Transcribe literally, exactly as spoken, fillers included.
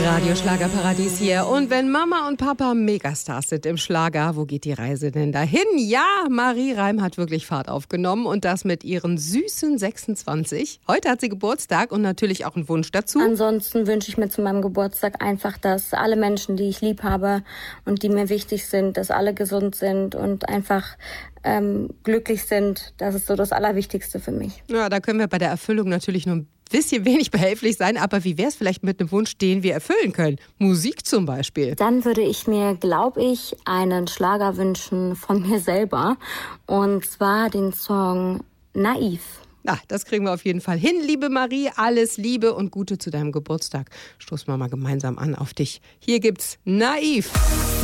Radio Schlagerparadies hier. Und wenn Mama und Papa Megastars sind im Schlager, wo geht die Reise denn dahin? Ja, Marie Reim hat wirklich Fahrt aufgenommen und das mit ihren süßen sechsundzwanzig. Heute hat sie Geburtstag und natürlich auch einen Wunsch dazu. Ansonsten wünsche ich mir zu meinem Geburtstag einfach, dass alle Menschen, die ich lieb habe und die mir wichtig sind, dass alle gesund sind und einfach ähm, glücklich sind. Das ist so das Allerwichtigste für mich. Ja, da können wir bei der Erfüllung natürlich nur ein bisschen wenig behilflich sein, aber wie wäre es vielleicht mit einem Wunsch, den wir erfüllen können? Musik zum Beispiel. Dann würde ich mir, glaube ich, einen Schlager wünschen von mir selber. Und zwar den Song Naiv. Na, das kriegen wir auf jeden Fall hin, liebe Marie. Alles Liebe und Gute zu deinem Geburtstag. Stoßen wir mal gemeinsam an auf dich. Hier gibt's Naiv.